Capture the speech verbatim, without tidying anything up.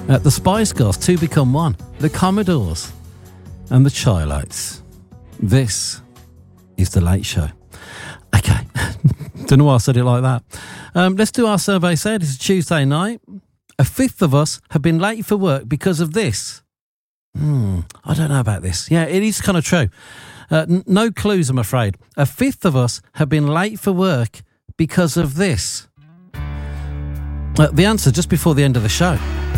Uh, the Spice Girls, Two Become One. The Commodores. And the Chi-Lites. This is The Late Show. Okay. Don't know why I said it like that. Um, let's do our survey said. It's a Tuesday night. A fifth of us have been late for work because of this. Hmm, I don't know about this. Yeah, it is kind of true. Uh, n- no clues, I'm afraid. A fifth of us have been late for work because of this. Uh, the answer just before the end of the show.